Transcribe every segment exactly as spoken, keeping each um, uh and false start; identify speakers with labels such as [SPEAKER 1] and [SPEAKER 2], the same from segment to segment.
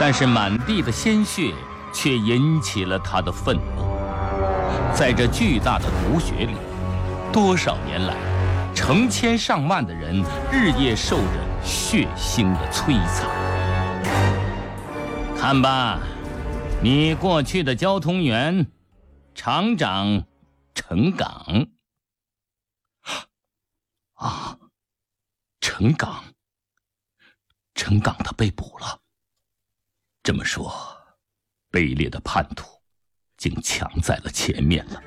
[SPEAKER 1] 但是满地的鲜血却引起了他的愤怒。在这巨大的毒血里，多少年来，成千上万的人日夜受着血腥的摧残。看吧，你过去的交通员厂长陈岗。啊，陈岗，陈岗他被捕了。这么说，卑劣的叛徒竟抢在了前面了。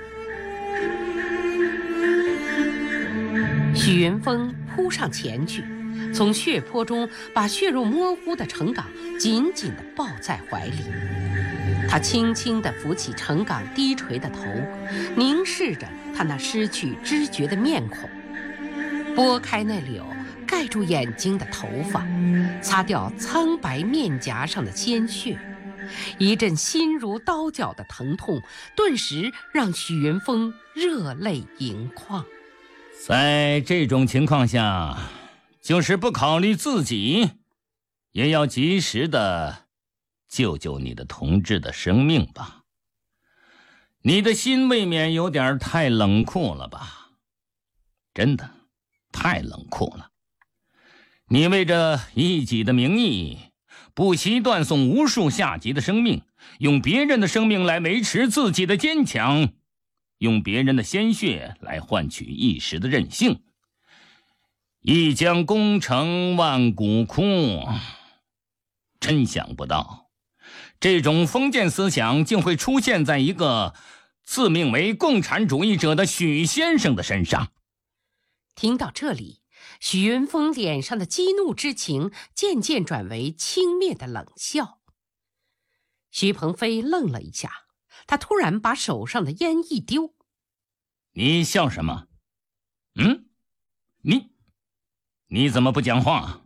[SPEAKER 2] 许云峰扑上前去，从血泊中把血肉模糊的陈岗紧紧地抱在怀里。他轻轻地扶起陈岗低垂的头，凝视着他那失去知觉的面孔，拨开那绺盖住眼睛的头发，擦掉苍白面颊上的鲜血。一阵心如刀绞的疼痛顿时让许云峰热泪盈眶。
[SPEAKER 1] 在这种情况下，就是不考虑自己，也要及时的救救你的同志的生命吧。你的心未免有点太冷酷了吧？真的太冷酷了。你为着一己的名义，不惜断送无数下级的生命，用别人的生命来维持自己的坚强，用别人的鲜血来换取一时的任性。一将功成万骨枯，真想不到这种封建思想竟会出现在一个自命为共产主义者的许先生的身上。
[SPEAKER 2] 听到这里，许云峰脸上的激怒之情渐渐转为轻蔑的冷笑。徐鹏飞愣了一下，他突然把手上的烟一丢。
[SPEAKER 1] 你笑什么？嗯？你你怎么不讲话？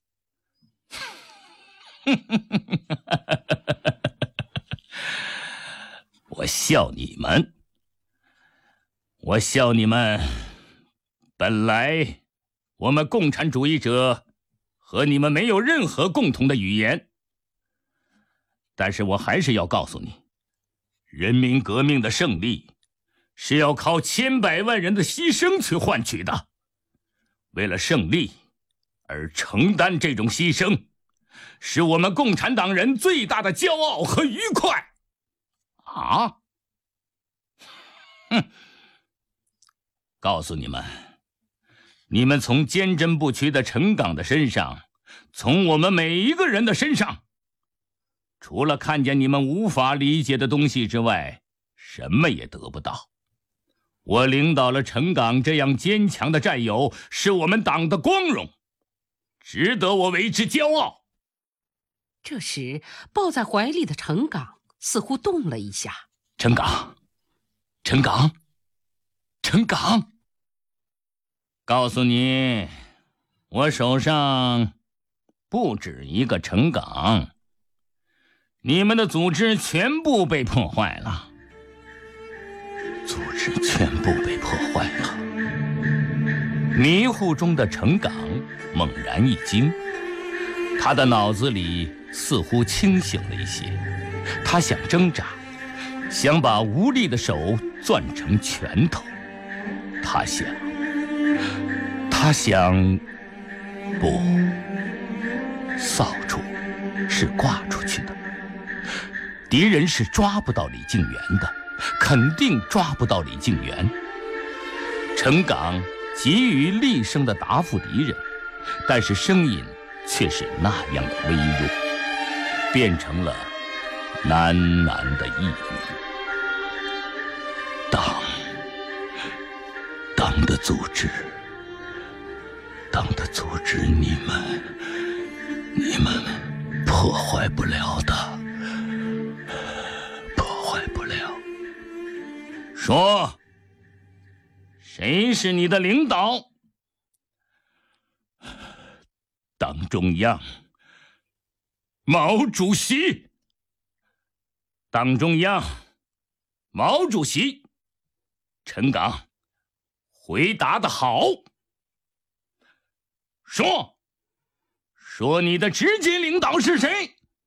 [SPEAKER 1] 我笑你们，我笑你们。本来我们共产主义者和你们没有任何共同的语言，但是我还是要告诉你，人民革命的胜利是要靠千百万人的牺牲去换取的。为了胜利而承担这种牺牲，是我们共产党人最大的骄傲和愉快。啊？哼！告诉你们，你们从坚贞不屈的陈岗的身上，从我们每一个人的身上，除了看见你们无法理解的东西之外，什么也得不到。我领导了陈岗这样坚强的战友，是我们党的光荣，值得我为之骄傲。
[SPEAKER 2] 这时，抱在怀里的陈岗似乎动了一下。
[SPEAKER 1] 陈岗，陈岗，陈岗，告诉你，我手上不止一个陈岗，你们的组织全部被破坏了。组织全部被破坏了。迷糊中的陈岗猛然一惊，他的脑子里似乎清醒了一些。他想挣扎，想把无力的手攥成拳头。他想，他想，不，扫帚是挂出去的，敌人是抓不到李静元的。肯定抓不到李静元。陈岗急于厉声地答复敌人，但是声音却是那样的微弱，变成了喃喃的呓语。党，党的组织，党的组织，你们，你们破坏不了的。说，谁是你的领导？党中央，毛主席。党中央，毛主席。陈岗，回答得好。说，说你的直接领导是谁？